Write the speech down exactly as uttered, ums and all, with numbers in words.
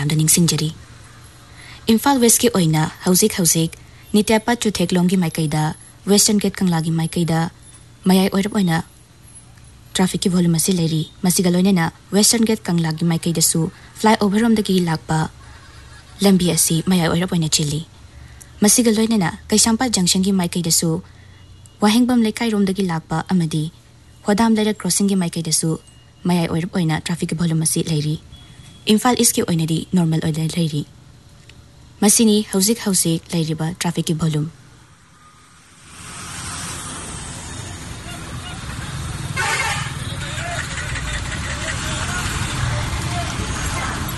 ꯃꯌꯥꯝꯗ ꯅꯤꯡꯁꯤꯡꯖꯔꯤ ꯏꯝꯐꯥꯜ ꯋꯦꯁꯀꯤ ꯑꯣꯏꯅ ꯍꯧꯖꯤꯛ ꯍꯧꯖꯤꯛ ꯅꯤꯇ꯭ꯌꯥꯄꯥꯠ ꯆꯨꯊꯦꯛꯂꯣꯡꯒꯤ ꯃꯥꯏꯀꯩꯗ ꯋꯦꯁꯇꯔꯟ ꯒꯦꯠ ꯀꯪꯂꯥꯒꯤ ꯃꯥꯏꯀꯩꯗ ꯃꯌꯥꯏ ꯑꯣꯏꯔꯞ ꯑꯣꯏꯅ ट्राफिक की वॉल्यूम असी लेरी मसिगा लोइनेना वेस्टर्न गेट कंगला की माइकैदसु फ्लाई ओवर रोमदगी लाकपा लंबी असी मया ओइरप ओइना चिली मसिगा लोइनेना कैसांपा जंक्शन की माइकैदसु वाहेंगबम लेकाई रोमदगी लाकपा अमदी होदाम लेर क्रॉसिंग की माइकैदसु मया ओइरप ओइना ट्राफिक की वॉल्यूम असी लेरी इम्फाल ईस्ट की ओइनादी नॉर्मल ओइना लेरी मसिनी हौजिक हौजिक लेरिबा ट्राफिक की वॉल्यूम